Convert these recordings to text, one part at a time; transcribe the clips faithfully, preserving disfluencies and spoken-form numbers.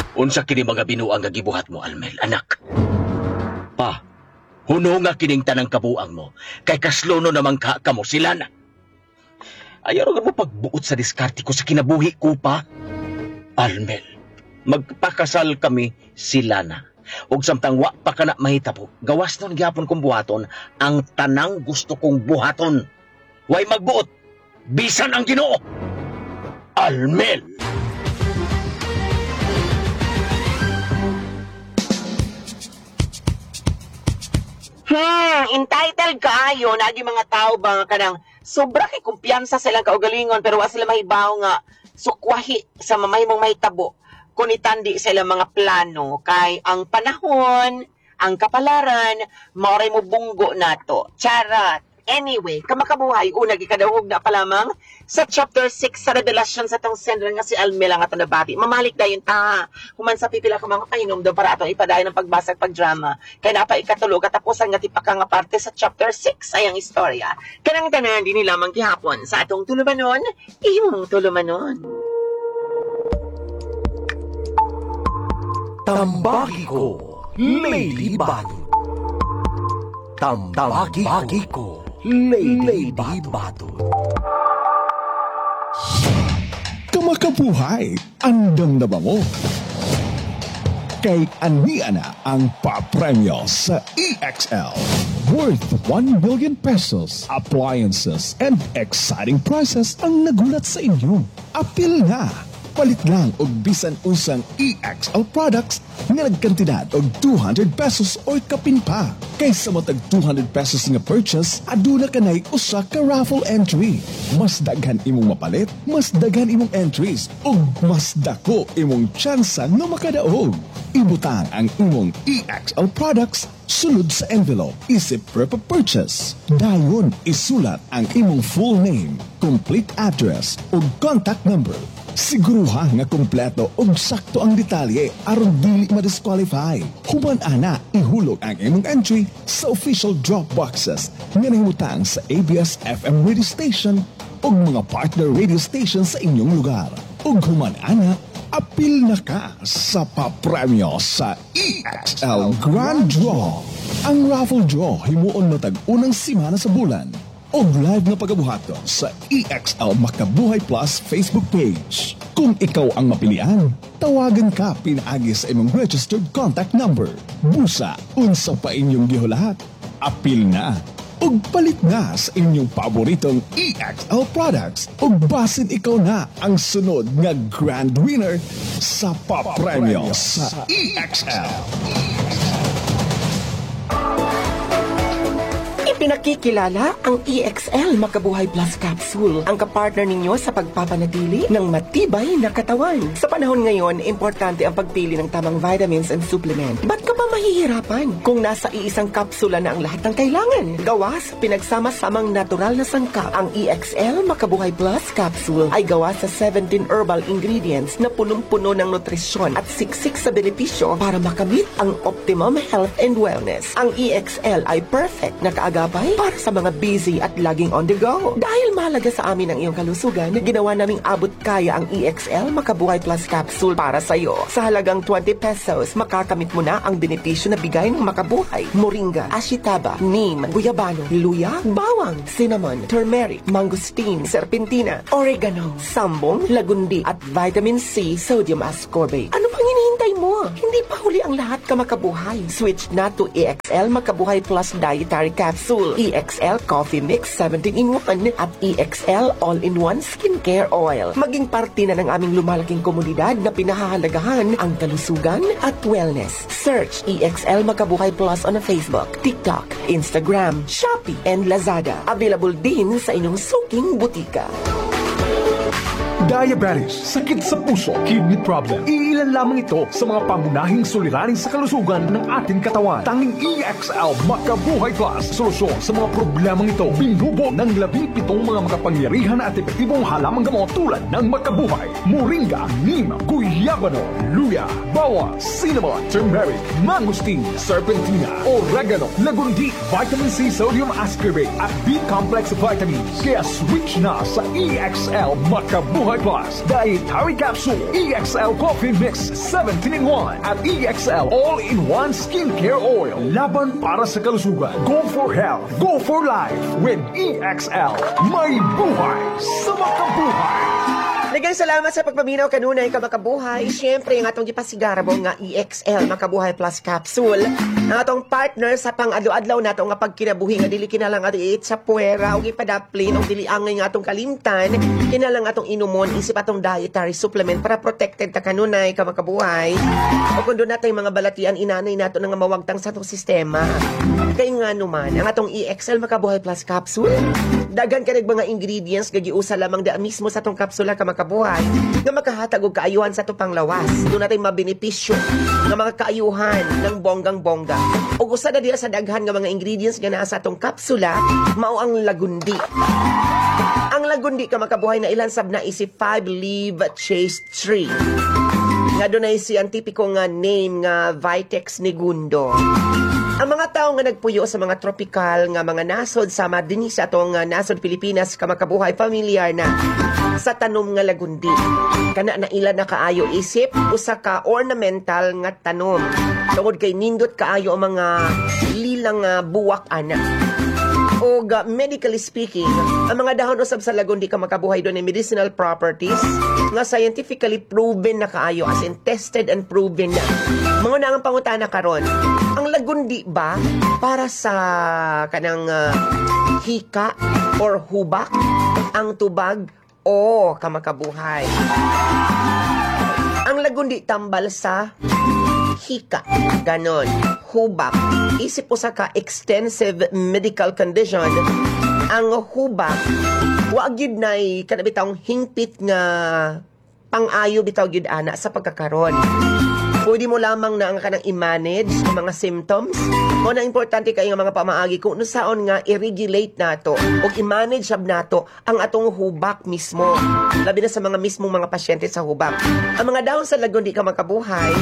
Unsa kini mga binuang nga gibuhat mo, Almel, anak? Pa, huno nga kining tanang kabuang mo, kay kaslono namang ka kamo sila na. Ayaw nga mo pagbuot sa diskarte ko sa kinabuhi ko pa. Almel, magpakasal kami sila na. Og samtang wa pa ka na mahitabo, gawas nun gyapon kong buhaton ang tanang gusto kong buhaton. Way magbuot, bisan ang Ginoo. Almel! Hmm, entitled kaayo na yung mga tao ba nga kanang sobra kay kumpiyansa silang kaugalingon pero wa sila mahibaw nga sukwahi sa mamahimong mahitabo kung itandi sila mga plano kay ang panahon, ang kapalaran, maoray mo bunggo nato. Charot. Anyway, kamakabuhay, una gikadawog na pa lamang sa chapter six sa revelasyon sa tong sender nga si Almela nga tanabati. Mamalik dayon ta. Human sa pipila ko mga pahinom do para atong ipadayon ng pagbasag pagdrama. Kaya napa ikatulog katapusan nga tipaka nga parte sa chapter six ayang istorya. Kanang tanan din lamang gihapon sa atong tulumanon, imong tulumanon. Tambaki ko, Lady Bado. Tambaki ko, Lady Bado. Kamakabuhay, andam na ba mo? Kay ania na ang papremyo sa E X L. Worth one million pesos, appliances, and exciting prizes ang nagulat sa inyo. Apil na! Palit lang og bisan unsang E X L products nga nagkantidad og two hundred pesos o kapin pa. Kaysa mo tag two hundred pesos nga purchase, aduna kanay usa ka raffle entry. Mas daghan imong mapalit, mas daghan imong entries, ug mas dako imong tsansa nga makadaog. Ibutang ang imong E X L products sulod sa envelope, isip prep purchase. Dayon isulat ang imong full name, complete address ug contact number. Siguruha nga kompleto ug sakto ang detalye aron dili ma-disqualify. Human ana ihulog ang imong entry sa official drop boxes nga nahimutang sa A B S F M radio station ug mga partner radio station sa inyong lugar. Ug human ana apil na ka sa papremyo sa E X L Grand Draw. Ang raffle draw himuon matag unang simana sa bulan. O live na pagabuhato sa E X L Makabuhay Plus Facebook page. Kung ikaw ang mapilian, tawagan ka pinaagi sa imong registered contact number. Busa, unsa pa inyong gihulahat. Apil na. Ug palit na sa inyong paboritong E X L products. Ug basin ikaw na ang sunod nga grand winner sa papremyo sa E X L. Pinakikilala ang E X L Makabuhay Plus Capsule, ang kapartner ninyo sa pagpapanatili ng matibay na katawan. Sa panahon ngayon, importante ang pagpili ng tamang vitamins and supplement. Ba't ka pa mahihirapan kung nasa iisang kapsula na ang lahat ng kailangan? Gawas, pinagsama-samang natural na sangkap. Ang E X L Makabuhay Plus Capsule ay gawa sa seventeen herbal ingredients na punong-puno ng nutrisyon at siksik sa benepisyo para makamit ang optimum health and wellness. Ang E X L ay perfect na kaagapay para sa mga busy at laging on the go. Dahil mahalaga sa amin ang iyong kalusugan, ginawa naming abot kaya ang E X L Makabuhay Plus Capsule para sa iyo. Sa halagang twenty pesos, makakamit mo na ang benepisyo na bigay ng Makabuhay. Moringa, ashitaba, neem, guyabano, luya, bawang, cinnamon, turmeric, mangosteen, serpentina, oregano, sambong, lagundi, at vitamin C, sodium ascorbate. Ano pang hinihintay mo? Hindi pa huli ang lahat ka Makabuhay. Switch na to E X L Makabuhay Plus Dietary Capsule, E X L Coffee Mix seventeen in one at E X L All-in-One Skincare Oil. Maging parte na ng aming lumalaking komunidad na pinahahalagahan ang kalusugan at wellness. Search E X L Makabuhay Plus on Facebook, TikTok, Instagram, Shopee, and Lazada. Available din sa inyong suking butika. Diabetes, sakit sa puso, kidney problem. Iilan lamang ito sa mga pangunahing suliranin sa kalusugan ng ating katawan. Tanging E X L Makabuhay Plus, solusyon sa mga problemang ito. Binubo ng labing pitong mga makapangyarihan at epektibong halamang gamot tulad ng Makabuhay, Moringa, Neem, Guyabano, Luya, Bawang, Cinnamon, Turmeric, Mangosteen, Serpentina, Oregano, Lagundi, Vitamin C, Sodium Ascorbate at B-Complex Vitamins. Kaya switch na sa E X L Makabuhay Plus, Dietary Capsule, E X L Coffee Mix seventeen in one, at E X L All-in-One Skincare Oil. Laban para sa kalusugan. Go for health. Go for life with E X L. May buhay sa makabuhay. Nagang salamat sa pagpaminaw kanunay ka makabuhay. Siyempre, ang atong gipasigarabo nga E X L Makabuhay Plus Capsule. Ang atong partner sa pang-adlaw-adlaw nato nga pagkinabuhi nga dili kinalang ato iit sa puwera o gipadaplin o dili angay nga atong kalimtan. Kinalang atong inumon isip atong dietary supplement para protected ta kanunay ka makabuhay. O kung doon natin mga balatian inanay nato nga mawagtang sa atong sistema. Kaya nga naman, ang atong E X L Makabuhay Plus Capsule, dagan ka mga ingredients gagiusa lamang da mismo sa atong kapsula ka makabuhay nga makahatag og kaayuhan sa atong panglawas. Doon natin mabenepisyo nga mga kaayuhan ng bonggang-bongga. O usa na diya sa daghan nga mga ingredients nga naa sa atong kapsula, mao ang lagundi. Ang lagundi ka makabuhay na ilansab na isip five leaf chase tree. Nga doon ay si ang tipiko nga name nga Vitex negundo. Ang mga tao nga nagpuyo sa mga tropical nga mga nasod sama dinhi sa atong uh, nasod Pilipinas ka makabuhay familiar na sa tanom nga lagundi. Kana na ila na kaayo isip usa ka ornamental nga tanom. Tungod kay nindot kaayo ang mga lilang uh, buwak ana. O uh, medically speaking, ang mga dahon usab sa lagundi ka makabuhay doon ay medicinal properties nga scientifically proven na kaayo, as in tested and proven na. Mga na ang pangutana karon, ang lagundi ba para sa kanang uh, hika or hubak, ang tubag o kamakabuhay? Ang lagundi tambal sa hika, ganon, hubak. Isip po sa ka extensive medical condition, ang hubak, wag yun na'y kanabitang hingpit nga pang-ayo bitaw yun ana sa pagkakaroon. Pwede mo lamang na ang kanang i-manage ang mga symptoms. O na importante kayo nga mga pamaagi kung ano saon nga i-regulate nato o i-manage sab nato ang atong hubak mismo. Labi na sa mga mismong mga pasyente sa hubak. Ang mga dahon sa lagundi ka makabuhay,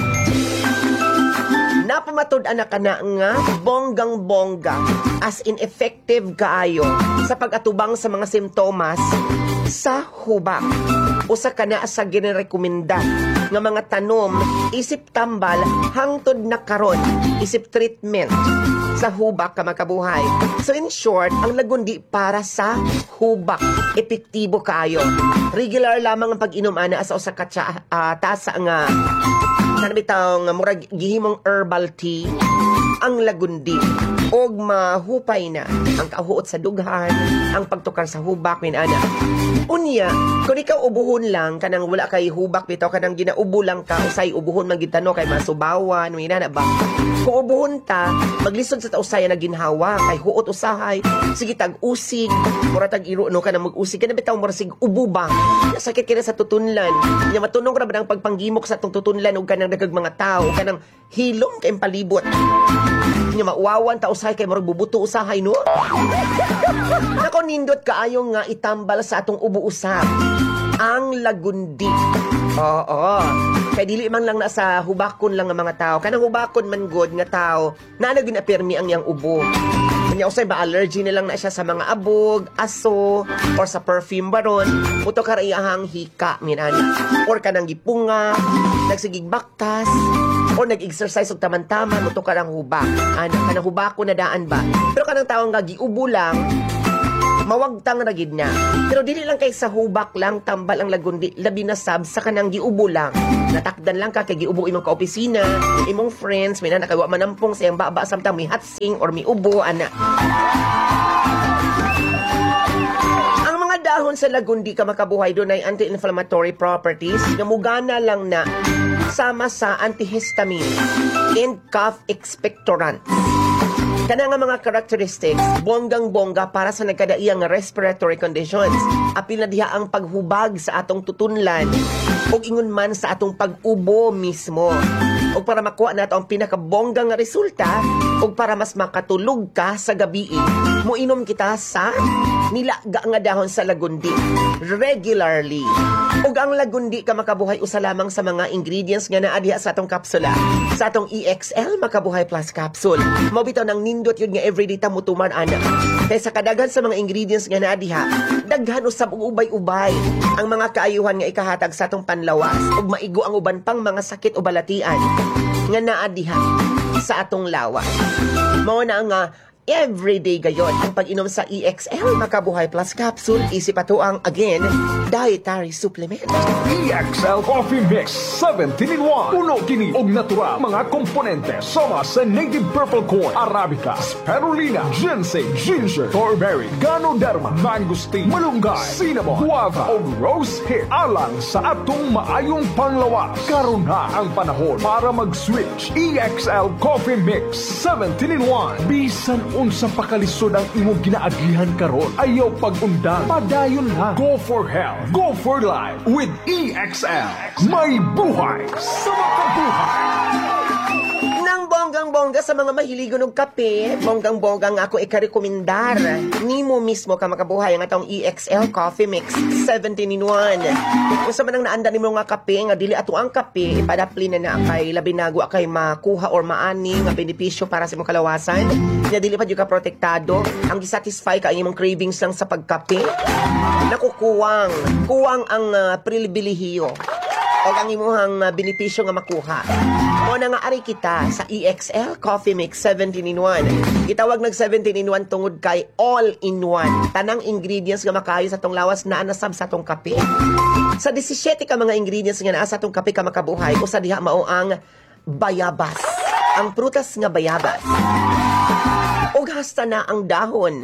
napamatod anak ka na nga bonggang-bongga as in effective kaayo sa pag-atubang sa mga simptomas sa hubak. Usa ka na sa ginirekomenda nga mga tanom isip tambal hangtod na karon isip treatment sa hubak ka makabuhay. So in short, ang lagundi para sa hubak epektibo kaayo. Regular lamang ang pag-inom ana sa usa ka tsa, uh, tasa nga nanabitaw nga murag gihimong herbal tea ang lagundi. Og mahupay na ang kahuot sa dughan, ang pagtukar sa hubak min ana. Unya, kung ikaw ubuhon lang kanang wala kay hubak bitaw kanang ginaubo lang ka usay ubuhon man gitano kay masubawan min ana ba. Kung ubuhon ta, maglisod sa tausay na ginhawa kay huot usahay, sige tag usig, mura tag iro no kanang mag-usig kana bitaw mura sig ubo ba. Sakit kina sa tutunlan. Nya matunong ra ba ang pagpanggimok sa atong tutunlan ug kanang dagag mga tao kanang hilom kay palibot. Nya mauwawan ta usahay kay murag bubuto usahay no. Nako nindot kaayo nga itambal sa atong ubo usab ang lagundi. Oo. Kay dili man lang na sa hubakon lang nga mga tao. Kanang hubakon man god nga tao na nagin-apirmi ang yang ubo. Kanya usay ba allergy na lang na siya sa mga abog, aso, or sa perfume baron, muto ka raiyahang hika minani. Or kanang gipunga, nagsigig baktas, or nag-exercise og taman-taman, muto ka ng hubak. Ano, kanang hubako na daan ba? Pero kanang taong nga giubo lang, mawagtang ragid na. Pero dili lang kay sa hubak lang tambal ang lagundi, labi na sab sa kanang giubo lang. Natakdan lang ka kay giubo imong kaopisina, imong friends, may na nakawa manampong sa iyang baba samtang may hatsing or may ubo ana. Ang mga dahon sa lagundi ka makabuhay doon ay anti-inflammatory properties na mugana lang na sama sa antihistamine and cough expectorant. Kana nga mga characteristics, bonggang-bongga para sa nagkadaiyang respiratory conditions. Apil na diha ang paghubag sa atong tutunlan o ingon man sa atong pag-ubo mismo. O para makuha nato ang pinakabonggang resulta o para mas makatulog ka sa gabi, muinom kita sa nilaga nga dahon sa lagundi regularly. Ug ang lagundi ka makabuhay usa lamang sa mga ingredients nga naa diha sa atong kapsula. Sa atong E X L Makabuhay Plus Capsule. Mao bitaw nang nindot yun nga everyday ta mutuman ana. Kay sa kadaghan sa mga ingredients nga naa diha, daghan usab og ubay-ubay ang mga kaayuhan nga ikahatag sa atong panlawas ug maigo ang uban pang mga sakit o balatian nga naa diha sa atong lawas. Mao na nga everyday gayon ang pag-inom sa E X L Makabuhay Plus Capsule. Isip ato ang, again, dietary supplement. E X L Coffee Mix seventeen in one. Puno kini og natural mga komponente sama sa native purple corn, arabica, spirulina, ginseng, ginger, thornberry, ganoderma, mangosteen, malunggay, cinnamon, guava og rose hip alang sa atong maayong panglawas. Karon na ang panahon para mag-switch. E X L Coffee Mix seventeen in one. Bisan unsa pakalisod ang imong ginaagihan karon, ayaw pag-undang, padayon na. Go for health, go for life with E X L. May buhay sa makabuhay. Nang bonggang-bongga sa mga mahiligon og kape, bonggang-bongga nga ako ikarekomendar. Nimo mismo ka makabuhay ang atong E X L Coffee Mix seventeen in one. Kung sa manang naanda nimo nga kape, nga dili ato ang kape, ipadapli na na kay labi nago kay makuha or maani nga benepisyo para sa imong kalawasan. Nga dili pa jud ka protektado, ang gisatisfy ka ang imong cravings lang sa pagkape. Nakukuwang, kuwang ang uh, pribilehiyo o ang imuhang uh, benepisyo nga makuha. O na nga ari kita sa E X L Coffee Mix seventeen in one. Itawag nag seventeen in one tungod kay all in one. Tanang ingredients nga makayo sa tong lawas na anasab sa tong kape. Sa seventeen ka mga ingredients nga naa sa tong kape ka makabuhay, usa diha mao ang bayabas. Ang prutas nga bayabas. Ug hasta na ang dahon.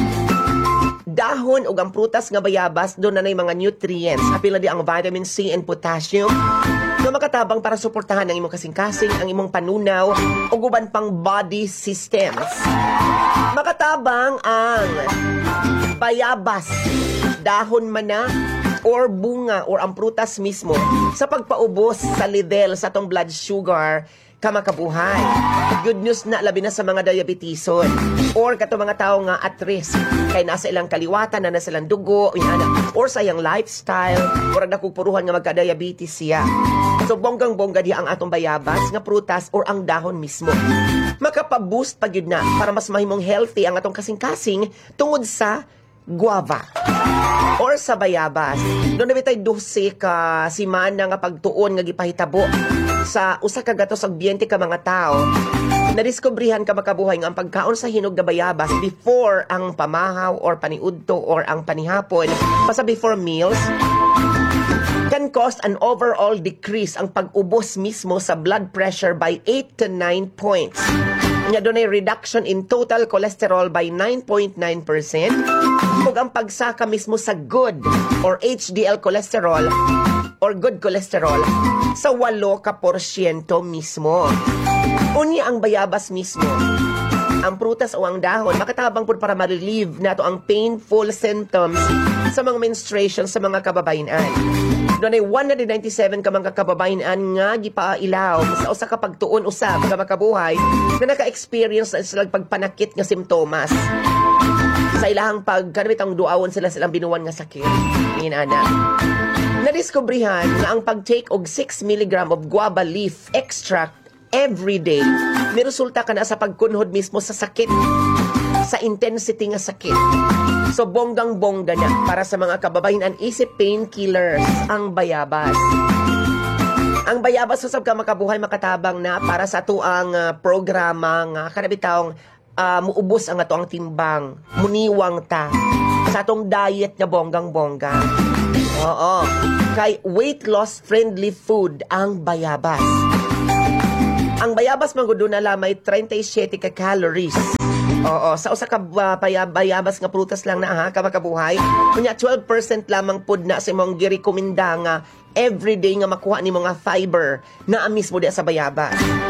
Dahon ug ang prutas nga bayabas doon na nay mga nutrients. Apil na di ang vitamin C and potassium na makatabang para suportahan ang imong kasing-kasing, ang imong panunaw ug uban pang body systems. Makatabang ang bayabas, dahon man na or bunga or ang prutas mismo sa pagpaubos sa level sa atong blood sugar ka makabuhay. Good news na labi na sa mga diabetison or kato mga tao nga at risk kay nasa ilang kaliwatan na nasa ilang dugo inana, or sa iyang lifestyle or nagkupuruhan nga magka-diabetes siya. So bonggang-bongga di ang atong bayabas nga prutas or ang dahon mismo. Makapaboost pa gyud na para mas mahimong healthy ang atong kasing-kasing tungod sa guava or sa bayabas. Doon na bitay dose ka simana nga pagtuon nga gipahitabo sa usa ka gatos ambiente ka mga tao. Nadiskubrihan ka makabuhay nga ang pagkaon sa hinog na bayabas before ang pamahaw or paniudto or ang panihapon, basta before meals, can cause an overall decrease ang pag-ubos mismo sa blood pressure by eight to nine points. Nga doon ay reduction in total cholesterol by nine point nine percent ug ang pagsaka mismo sa good or H D L cholesterol or good cholesterol sa walo ka porsyento mismo. Unya ang bayabas mismo, ang prutas o ang dahon, makatabang po para ma-relieve nato ang painful symptoms sa mga menstruation sa mga kababayan. Doon ay one hundred ninety-seven ka mga kababayan nga gipailaw sa usa ka pagtuon usab ka makabuhay na naka-experience na silang pagpanakit nga simptomas. Sa ilahang pagkanamit ang duawon sila silang binuwan nga sakit. Ngayon, ana. Nadiskubrihan na ang pag-take og six milligrams of guava leaf extract every day, may resulta ka na sa pagkunhod mismo sa sakit, sa intensity nga sakit. So, bonggang-bongga na para sa mga kababayan ang isip painkillers, ang bayabas. Ang bayabas usab ka makabuhay makatabang na para sa tuang uh, programa nga kanabitawng uh, muubos ang ato ang timbang, muniwang ta sa atong diet nga bonggang-bongga. Oo. Kay weight loss friendly food ang bayabas. Ang bayabas mangudo na lamay thirty-seven ka calories. Oo, sa usa ka uh, bayabas nga prutas lang na ha, ka makabuhay. Kunya twelve percent lamang pud na sa imong girekomenda nga everyday nga makuha nimo nga fiber na mismo di sa bayabas.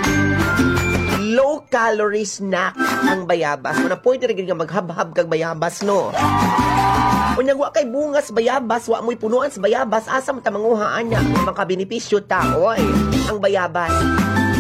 Low calorie snack ang bayabas. Una pwede rin nga maghab-hab kag bayabas no. Unyang wa kay bungas bayabas, wa mo'y punuan sa bayabas, asa mo ta manguhaan na, makabenepisyo ta, oy, ang bayabas.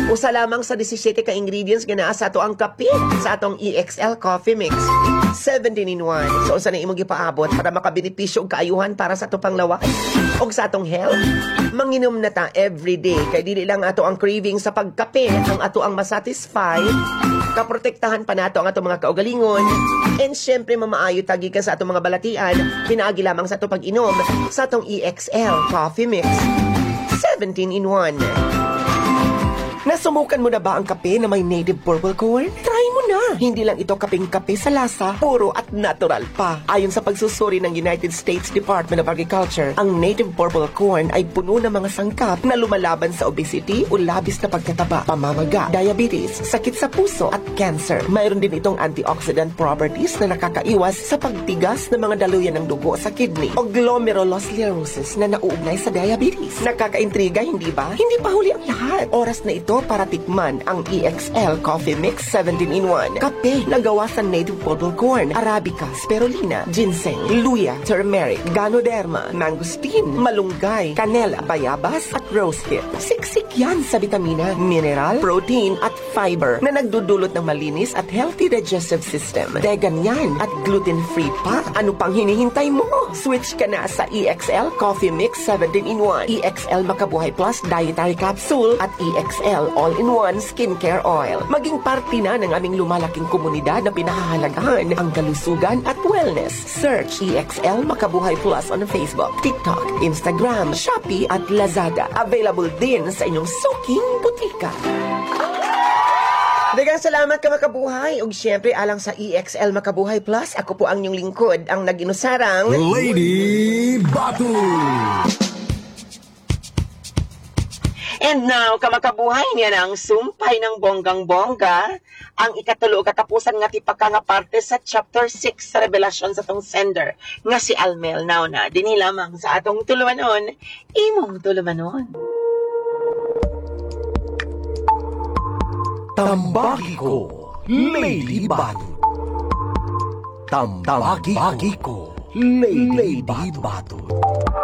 Usa lamang sa seventeen ka ingredients nga naa sa ato ang kape sa atong E X L Coffee Mix. seventeen in one. So, usa na imong gipaabot para makabenepisyo og kaayuhan para sa ato panglawas og sa atong health. Manginom na ta everyday kay dili lang ato ang craving sa pagkape ang ato ang masatisfy, kaprotektahan pa nato ang ato mga kaugalingon, and syempre mamaayo tagi ka sa ato mga balatian pinaagi lamang sa ato pag-inom sa atong E X L Coffee Mix. seventeen in one. Nasubukan mo na ba ang kape na may native purple corn? Try mo na! Hindi lang ito kapeng kape sa lasa, puro at natural pa. Ayon sa pagsusuri ng United States Department of Agriculture, ang native purple corn ay puno ng mga sangkap na lumalaban sa obesity o labis na pagkataba, pamamaga, diabetes, sakit sa puso at cancer. Mayroon din itong antioxidant properties na nakakaiwas sa pagtigas ng mga daluyan ng dugo sa kidney o glomerulosclerosis na nauugnay sa diabetes. Nakakaintriga, hindi ba? Hindi pa huli ang lahat. Oras na ito para tikman ang E X L Coffee Mix seventeen in one. Kape na gawa sa native purple corn, arabica, spirulina, ginseng, luya, turmeric, ganoderma, mangosteen, malunggay, canela, bayabas at rose hip. Siksik yan sa vitamina, mineral, protein at fiber na nagdudulot ng malinis at healthy digestive system. Vegan yan at gluten-free pa. Ano pang hinihintay mo? Switch ka na sa E X L Coffee Mix seventeen in one, E X L Makabuhay Plus Dietary Capsule at E X L All-in-One Skincare Oil. Maging parte na ng aming lumalaking komunidad na pinahahalagahan ang kalusugan at wellness. Search E X L Makabuhay Plus on Facebook, TikTok, Instagram, Shopee at Lazada. Available din sa inyong suking butika. Daghang salamat ka Makabuhay ug syempre alang sa E X L Makabuhay Plus, ako po ang inyong lingkod, ang nag-inusarang Lady Batu. And now, kamakabuhay niya ng sumpay ng bonggang-bongga, ang ikatulo katapusan nga tipaka nga parte sa chapter six sa revelasyon sa tong sender, nga si Almel. Now na, dinhi lamang sa atong tulumanon, imong tulumanon. Tambaki ko, Lady Batu. Tambaki ko, Lady Batu.